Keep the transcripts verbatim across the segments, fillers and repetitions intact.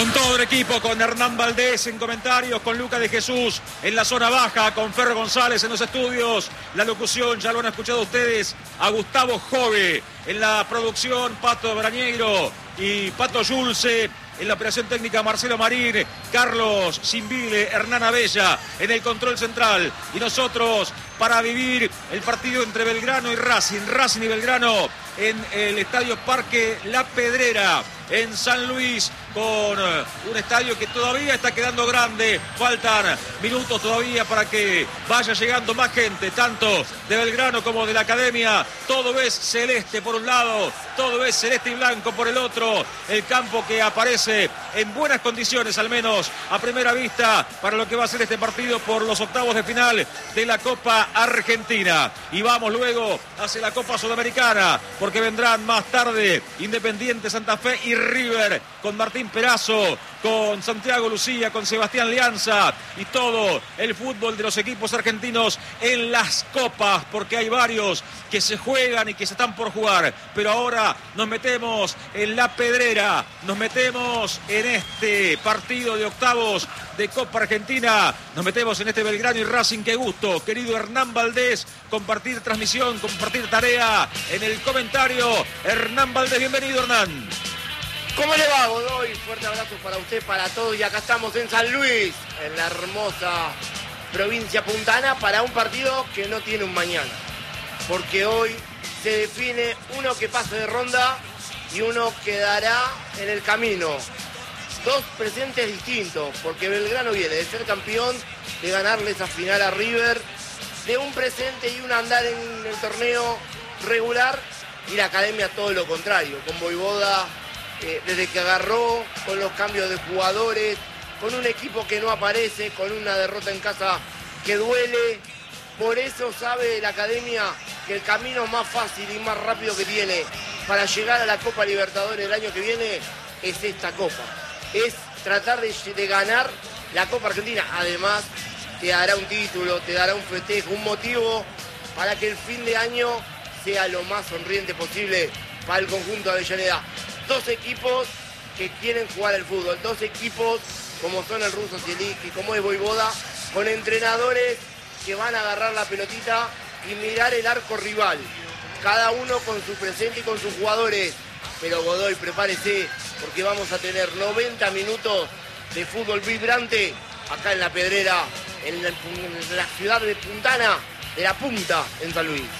Con todo el equipo, con Hernán Valdés en comentarios, con Luca de Jesús en la zona baja, con Fer González en los estudios, la locución, ya lo han escuchado ustedes, a Gustavo Jove en la producción, Pato Brañeiro y Pato Yulce. En la operación técnica, Marcelo Marín, Carlos Simbile, Hernán Abella en el control central. Y nosotros para vivir el partido entre Belgrano y Racing. Racing y Belgrano en el Estadio Parque La Pedrera, en San Luis, con un estadio que todavía está quedando grande. Faltan minutos todavía para que vaya llegando más gente, tanto de Belgrano como de la Academia. Todo es celeste por un lado, todo es celeste y blanco por el otro. El campo que aparece en buenas condiciones, al menos a primera vista, para lo que va a ser este partido por los octavos de final de la Copa Argentina. Y vamos luego hacia la Copa Sudamericana, porque vendrán más tarde Independiente Santa Fe y River, con Martín Perazo, con Santiago Lucía, con Sebastián Lianza y todo el fútbol de los equipos argentinos en las copas, porque hay varios que se juegan y que se están por jugar. Pero ahora nos metemos en La Pedrera, nos metemos en este partido de octavos de Copa Argentina, nos metemos en este Belgrano y Racing. Qué gusto, querido Hernán Valdés, compartir transmisión, compartir tarea en el comentario. Hernán Valdés, bienvenido, Hernán. ¿Cómo le va, Godoy? Fuerte abrazo para usted, para todos. Y acá estamos en San Luis, en la hermosa provincia puntana, para un partido que no tiene un mañana. Porque hoy se define uno que pase de ronda y uno quedará en el camino. Dos presentes distintos, porque Belgrano viene de ser campeón, de ganarle esa final a River, de un presente y un andar en el torneo regular, y la Academia todo lo contrario, con Voivoda eh, desde que agarró, con los cambios de jugadores, con un equipo que no aparece, con una derrota en casa que duele. Por eso sabe la Academia que el camino más fácil y más rápido que tiene para llegar a la Copa Libertadores el año que viene es esta Copa. Es tratar de, de ganar la Copa Argentina. Además, te dará un título, te dará un festejo, un motivo para que el fin de año sea lo más sonriente posible para el conjunto de Avellaneda. Dos equipos que quieren jugar al fútbol, dos equipos como son el ruso Zielinski, como es Voivoda, con entrenadores que van a agarrar la pelotita y mirar el arco rival, cada uno con su presente y con sus jugadores. Pero Godoy, prepárese, porque vamos a tener noventa minutos de fútbol vibrante acá en La Pedrera, en la, en la ciudad de Puntana, de La Punta, en San Luis.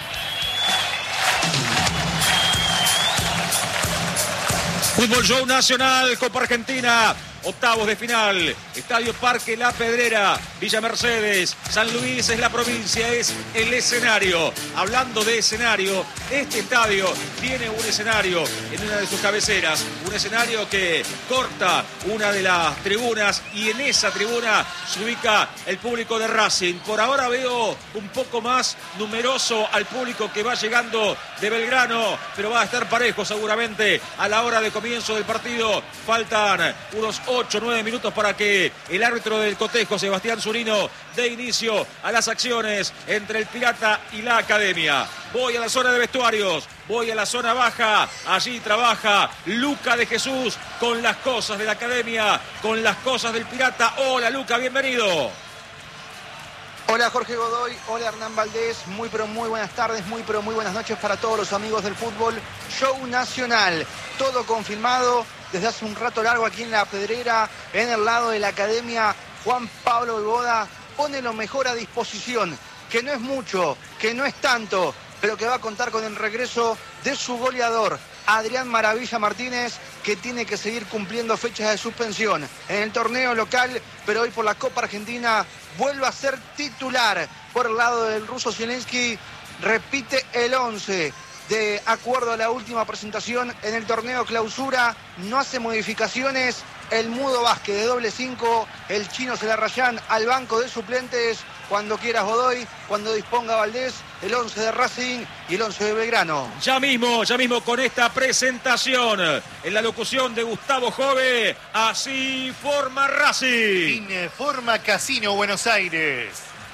Fútbol Show Nacional, Copa Argentina, octavos de final, Estadio Parque La Pedrera, Villa Mercedes, San Luis es la provincia, es el escenario. Hablando de escenario, este estadio tiene un escenario en una de sus cabeceras, un escenario que corta una de las tribunas, y en esa tribuna se ubica el público de Racing. Por ahora veo un poco más numeroso al público que va llegando de Belgrano, pero va a estar parejo seguramente a la hora de comienzo del partido. Faltan unos ocho o nueve minutos para que el árbitro del cotejo, Sebastián Zurino, dé inicio a las acciones entre el Pirata y la Academia. Voy a la zona de vestuarios, voy a la zona baja, allí trabaja Luca de Jesús con las cosas de la Academia, con las cosas del Pirata. Hola Luca, bienvenido. Hola Jorge Godoy, hola Hernán Valdés, muy pero muy buenas tardes, muy pero muy buenas noches para todos los amigos del fútbol. Show Nacional, todo confirmado desde hace un rato largo aquí en La Pedrera, en el lado de la Academia. Juan Pablo Voivoda pone lo mejor a disposición, que no es mucho, que no es tanto, pero que va a contar con el regreso de su goleador, Adrián Maravilla Martínez, que tiene que seguir cumpliendo fechas de suspensión en el torneo local, pero hoy por la Copa Argentina vuelve a ser titular por el lado del ruso Zielinski. Repite el once de acuerdo a la última presentación en el torneo clausura, no hace modificaciones. El Mudo Vázquez de doble cinco, el Chino Celarrayán al banco de suplentes. Cuando quieras Godoy, cuando disponga Valdés, el once de Racing y el once de Belgrano. Ya mismo, ya mismo con esta presentación, en la locución de Gustavo Jove, así forma Racing. Informa Casino Buenos Aires.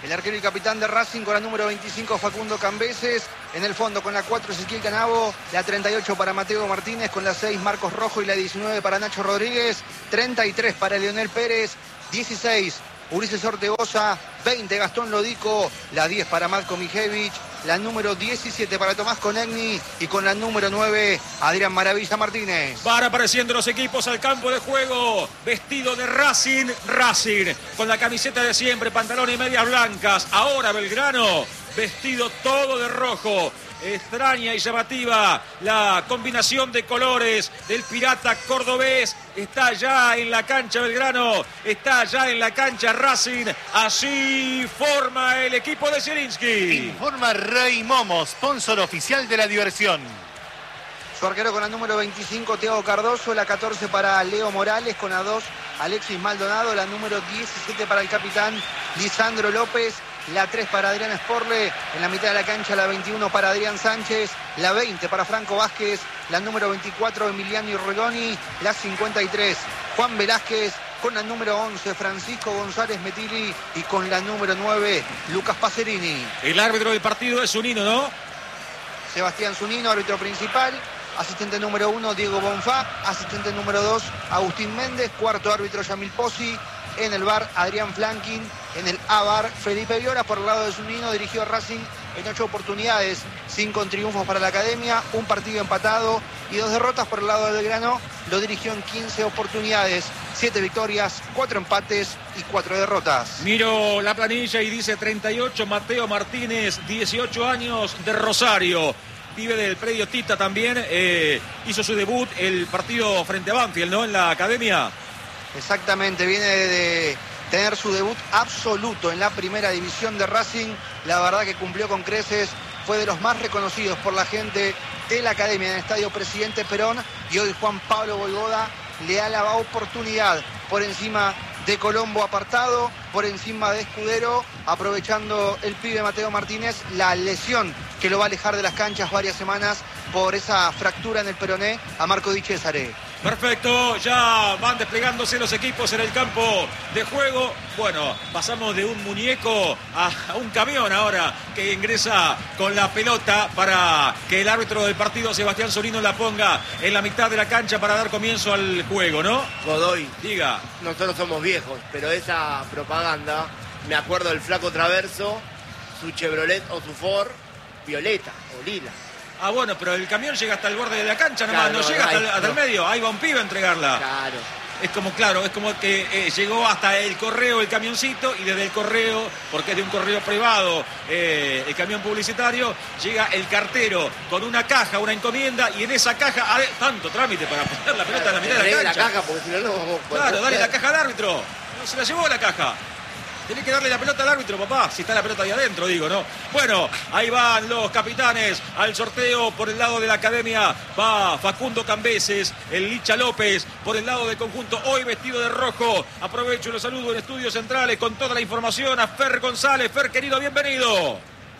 El arquero y capitán de Racing con la número veinticinco, Facundo Cambeses. En el fondo con la cuatro, Ezequiel Canavo. La treinta y ocho para Mateo Martínez. Con la seis, Marcos Rojo. Y la diecinueve para Nacho Rodríguez. treinta y tres para Leonel Pérez. dieciséis, Ulises Ortegoza. veinte, Gastón Lodico. La diez para Matko Mijevich. La número diecisiete para Tomás Conegni. Y con la número nueve, Adrián Maravilla Martínez. Van apareciendo los equipos al campo de juego. Vestido de Racing, Racing. Con la camiseta de siempre, pantalón y medias blancas. Ahora Belgrano, vestido todo de rojo. Extraña y llamativa la combinación de colores del pirata cordobés. Está ya en la cancha Belgrano, está ya en la cancha Racing. Así forma el equipo de Zielinski. Informa Rey Momo, sponsor oficial de la diversión. Su arquero con la número veinticinco, Thiago Cardoso. La catorce para Leo Morales. Con la dos, Alexis Maldonado. La número diecisiete para el capitán Lisandro López. La tres para Adrián Sporle. En la mitad de la cancha la veintiuno para Adrián Sánchez. La veinte para Franco Vázquez. La número veinticuatro, Emiliano Irregoni. La cincuenta y tres, Juan Velázquez. Con la número once, Francisco González Metili. Y con la número nueve, Lucas Pacerini. El árbitro del partido es Zunino, ¿no? Sebastián Zunino, árbitro principal. Asistente número uno, Diego Bonfá. Asistente número dos, Agustín Méndez. Cuarto árbitro, Yamil Pozzi. En el V A R, Adrián Flankin. En el A V A R, Felipe Viola. Por el lado de Zunino, dirigió a Racing en ocho oportunidades. Cinco triunfos para la academia, un partido empatado y dos derrotas. Por el lado de Belgrano, lo dirigió en quince oportunidades. Siete victorias, cuatro empates y cuatro derrotas. Miro la planilla y dice treinta y ocho, Mateo Martínez, dieciocho años, de Rosario. Vive del predio Tita también. Eh, hizo su debut el partido frente a Banfield, ¿no? En la academia. Exactamente, viene de tener su debut absoluto en la primera división de Racing. La verdad que cumplió con creces, fue de los más reconocidos por la gente de la academia en el Estadio Presidente Perón. Y hoy Juan Pablo Voivoda le da la oportunidad por encima de Colombo apartado, por encima de Escudero, aprovechando el pibe Mateo Martínez la lesión que lo va a alejar de las canchas varias semanas por esa fractura en el peroné a Marco Di Cesare. Perfecto, ya van desplegándose los equipos en el campo de juego. Bueno, pasamos de un muñeco a, a un camión ahora que ingresa con la pelota para que el árbitro del partido, Sebastián Zunino, la ponga en la mitad de la cancha para dar comienzo al juego, ¿no? Godoy, diga. Nosotros somos viejos, pero esa propaganda, me acuerdo del Flaco Traverso, su Chevrolet o su Ford, violeta o lila. Ah, bueno, pero el camión llega hasta el borde de la cancha nomás, Claro, no, no, llega hasta, ahí, el, hasta el no. medio. Ahí va un pibe a entregarla. Claro. Es como, claro, es como que eh, llegó hasta el correo el camioncito y desde el correo, porque es de un correo privado, eh, el camión publicitario, llega el cartero con una caja, una encomienda, y en esa caja, ah, tanto trámite para poner la pelota en la mitad de la la cancha. caja, porque si no, no vamos a poder- Claro, dale la caja al árbitro. No se la llevó la caja. Tenés que darle la pelota al árbitro, papá, si está la pelota ahí adentro, digo, ¿no? Bueno, ahí van los capitanes al sorteo. Por el lado de la academia va Facundo Cambeses, el Licha López, por el lado del conjunto, hoy vestido de rojo. Aprovecho y los saludo en Estudios Centrales con toda la información a Fer González. Fer, querido, bienvenido.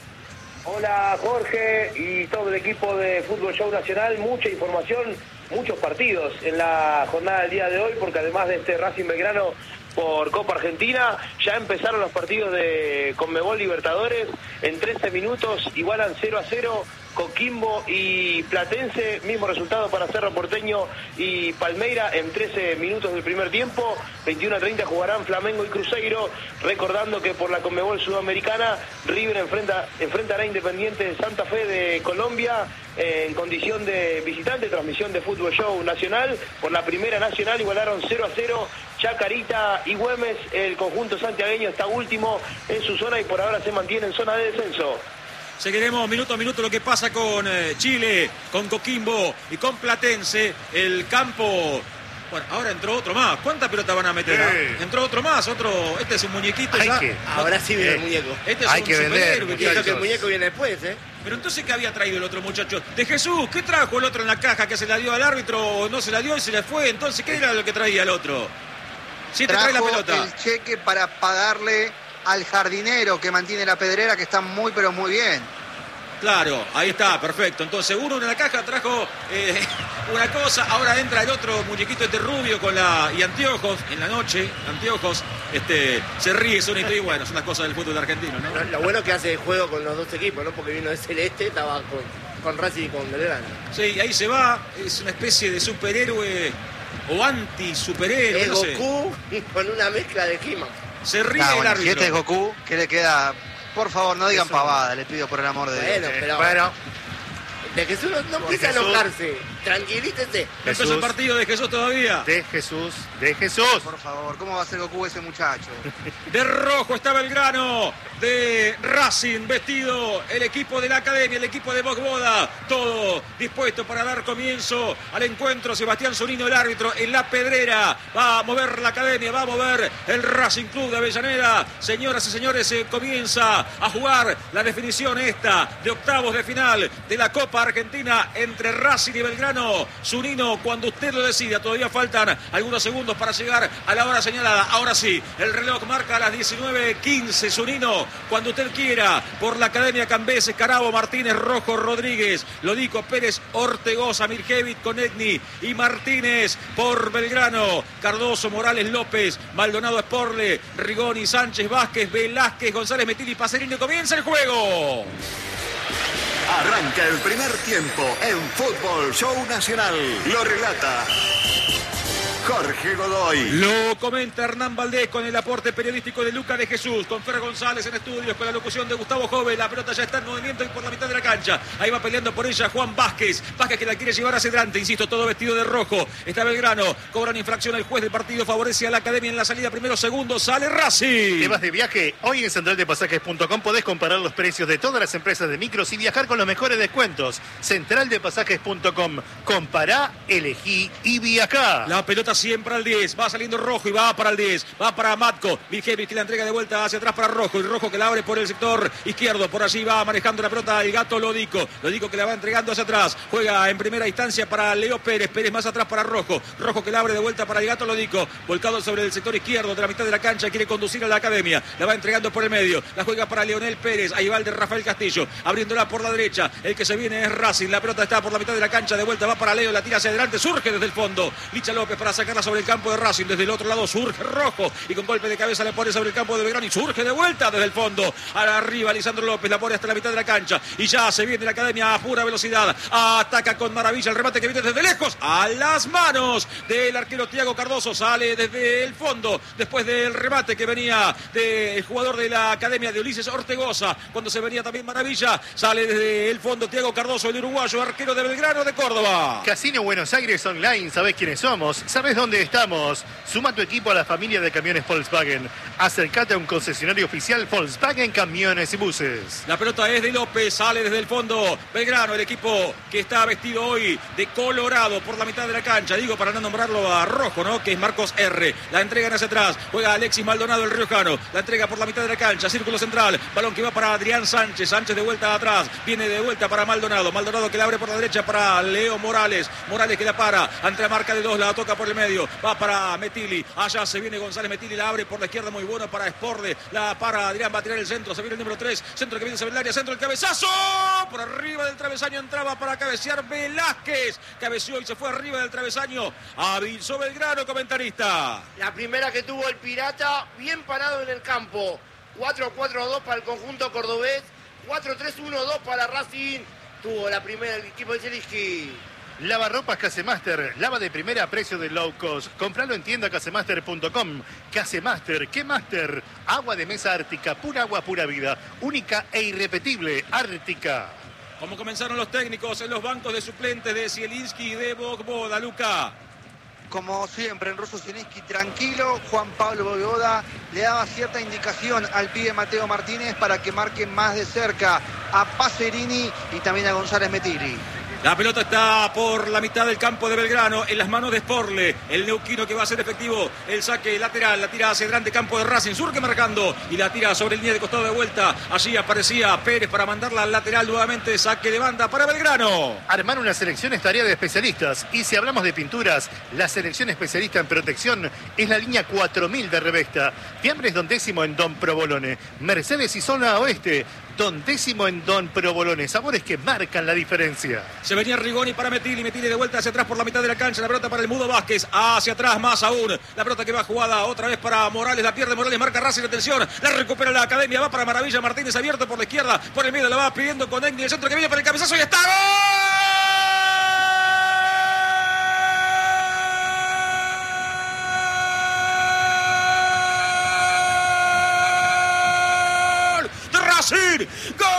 Hola Jorge y todo el equipo de Fútbol Show Nacional, mucha información, muchos partidos en la jornada del día de hoy, porque además de este Racing Belgrano por Copa Argentina, ya empezaron los partidos de Conmebol Libertadores. En trece minutos igualan cero a cero Coquimbo y Platense, mismo resultado para Cerro Porteño y Palmeira en trece minutos del primer tiempo. veintiuno a treinta jugarán Flamengo y Cruzeiro, recordando que por la Conmebol Sudamericana River enfrenta, enfrentará a Independiente de Santa Fe de Colombia en condición de visitante. Transmisión de Fútbol Show Nacional. Por la Primera Nacional igualaron cero a cero Chacarita y Güemes. El conjunto santiagueño está último en su zona y por ahora se mantiene en zona de descenso. Seguiremos minuto a minuto lo que pasa con eh, Chile, con Coquimbo y con Platense. El campo... Bueno, ahora entró otro más. ¿Cuántas pelotas van a meter? Sí. ¿Ah? Entró otro más, otro... Este es un muñequito Hay ya. que- Ahora sí viene Eh, el muñeco. Este es hay un que vender, superhéroe, Y eso muchachos. que el muñeco viene después, ¿eh? Pero entonces, ¿qué había traído el otro muchacho? De Jesús, ¿qué trajo el otro en la caja? ¿Que se la dio al árbitro o no se la dio y se le fue? Entonces, ¿qué era lo que traía el otro? Sí, te trae la Trajo pelota. el cheque para pagarle al jardinero que mantiene la pedrera, que está muy pero muy bien. Claro, ahí está, perfecto. Entonces uno en la caja trajo eh, una cosa, ahora entra el otro muñequito este rubio con la y anteojos en la noche, anteojos, este, se ríe, son y bueno, son las cosas del fútbol argentino, ¿no? Lo, lo bueno es que hace juego con los dos equipos, ¿no? Porque vino de Celeste, estaba con, con Racing y con Belgrano. Sí, y ahí se va, es una especie de superhéroe o anti-superhéroe, Es no sé. Goku con una mezcla de He-Man. Se ríe Ah, el bueno, si árbitro. este es Goku, ¿qué le queda? Por favor, no digan Eso. pavada, le pido por el amor de Bueno, Dios. pero Bueno, de Jesús no, no empiece a Jesús. enojarse. Tranquilícese. No empezó el Jesús. partido de Jesús todavía. de Jesús, de Jesús. Por favor, ¿cómo va a ser Goku ese muchacho? De rojo está Belgrano, de Racing vestido el equipo de la Academia, el equipo de Bogboda, todo dispuesto para dar comienzo al encuentro. Sebastián Zunino, el árbitro, en la pedrera, va a mover la Academia, va a mover el Racing Club de Avellaneda. Señoras y señores, se comienza a jugar la definición esta de octavos de final de la Copa Argentina entre Racing y Belgrano. Zunino, cuando usted lo decida, todavía faltan algunos segundos para llegar a la hora señalada. Ahora sí, el reloj marca a las diecinueve quince. Zunino, cuando usted quiera, por la Academia Cambeses, Carabo, Martínez, Rojo, Rodríguez, Lodico, Pérez, Ortegoza, Mirjevich, Conegni y Martínez por Belgrano. Cardoso, Morales, López, Maldonado, Esporle, Rigoni, Sánchez, Vázquez, Velázquez, González, Metilli, Pacerini. Comienza el juego. Arranca el primer tiempo en Fútbol Show Nacional. Lo relata Jorge Godoy. Lo comenta Hernán Valdés con el aporte periodístico de Luca de Jesús, con Fer González en estudios, con la locución de Gustavo Jove. La pelota ya está en movimiento y por la mitad de la cancha. Ahí va peleando por ella Juan Vázquez. Vázquez que la quiere llevar hacia adelante, insisto, todo vestido de rojo. Está Belgrano, cobran infracción el juez del partido, favorece a la Academia en la salida. Primero, segundo, sale Racing. ¿Te vas de viaje? Hoy en central de pasajes punto com podés comparar los precios de todas las empresas de micros y viajar con los mejores descuentos. central de pasajes punto com. Compará, elegí y viajá. La pelota siempre al diez, va saliendo Rojo y va para el diez, va para Matko, Viljevic que la entrega de vuelta hacia atrás para Rojo, y Rojo que la abre por el sector izquierdo, por allí va manejando la pelota el gato Lodico, Lodico que la va entregando hacia atrás, juega en primera instancia para Leo Pérez, Pérez más atrás para Rojo, Rojo que la abre de vuelta para el gato Lodico, volcado sobre el sector izquierdo de la mitad de la cancha, quiere conducir a la Academia, la va entregando por el medio, la juega para Leonel Pérez, ahí va el de Rafael Castillo, abriéndola por la derecha, el que se viene es Racing, la pelota está por la mitad de la cancha, de vuelta va para Leo, la tira hacia adelante, surge desde el fondo, Licha López para sacarla sobre el campo de Racing, desde el otro lado surge Rojo y con golpe de cabeza le pone sobre el campo de Belgrano y surge de vuelta desde el fondo, arriba Lisandro López, la pone hasta la mitad de la cancha y ya se viene la Academia a pura velocidad, ataca con maravilla el remate que viene desde lejos, a las manos del arquero Thiago Cardoso, sale desde el fondo, después del remate que venía del jugador de la Academia de Ulises Ortegoza, cuando se venía también maravilla, sale desde el fondo Thiago Cardoso, el uruguayo, arquero de Belgrano de Córdoba. Casino Buenos Aires Online, ¿sabés quiénes somos? ¿Sabés dónde estamos? Suma tu equipo a la familia de camiones Volkswagen. Acércate a un concesionario oficial Volkswagen Camiones y Buses. La pelota es de López, sale desde el fondo Belgrano, el equipo que está vestido hoy de colorado por la mitad de la cancha, digo para no nombrarlo a Rojo, ¿no? Que es Marcos R. La entregan hacia atrás, juega Alexis Maldonado, el riojano, la entrega por la mitad de la cancha, círculo central, balón que va para Adrián Sánchez, Sánchez de vuelta atrás, viene de vuelta para Maldonado, Maldonado que la abre por la derecha para Leo Morales, Morales que la para, ante la marca de dos, la toca por el medio, va para Metilli, allá se viene González Metilli, la abre por la izquierda, muy bueno para Esporle, la para Adrián, va a tirar el centro, se viene el número tres, centro que viene sobre el área, centro el cabezazo, por arriba del travesaño entraba para cabecear Velázquez, cabeció y se fue arriba del travesaño, avisó Belgrano, comentarista. La primera que tuvo el Pirata, bien parado en el campo, cuatro cuatro dos para el conjunto cordobés, cuatro tres uno dos para Racing, tuvo la primera el equipo de Zielinski. Lavarropas Casemaster, lava de primera a precio de low cost. Compralo en tienda casemaster punto com. Casemaster, ¿qué master? Agua de mesa Ártica, pura agua, pura vida. Única e irrepetible, Ártica. Como comenzaron los técnicos en los bancos de suplentes de Zielinski y de Bogboda, Luca. Como siempre en Russo Zielinski, tranquilo, Juan Pablo Bogboda le daba cierta indicación al pibe Mateo Martínez para que marque más de cerca a Pacerini y también a González Metilli. La pelota está por la mitad del campo de Belgrano, en las manos de Esporle, el neuquino que va a ser efectivo, el saque lateral, la tira hacia el grande campo de Racing, surge marcando y la tira sobre el línea de costado de vuelta, allí aparecía Pérez para mandarla al lateral nuevamente, saque de banda para Belgrano. Armar una selección es tarea de especialistas y si hablamos de pinturas, la selección especialista en protección es la línea cuatro mil de Revesta, Fiambres Don Décimo en Don Provolone, Mercedes y Zona Oeste, Don Décimo en Don Provolone. Sabores que marcan la diferencia. Se venía Rigoni para Metilli. Metilli de vuelta hacia atrás por la mitad de la cancha. La pelota para el Mudo Vázquez. Hacia atrás más aún. La pelota que va jugada otra vez para Morales. La pierde Morales. Marca Racing. Atención. La recupera la Academia. Va para Maravilla Martínez. Abierto por la izquierda. Por el medio la va pidiendo con Egni. El centro que viene para el cabezazo. Y está. ¡Gol! ¡Racing! ¡Gol!